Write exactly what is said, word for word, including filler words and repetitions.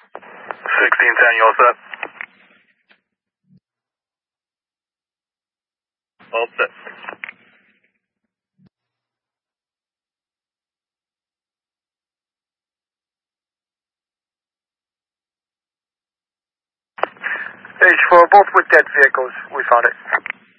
sixteen ten, you all set? All set. H for both with dead vehicles, we found it.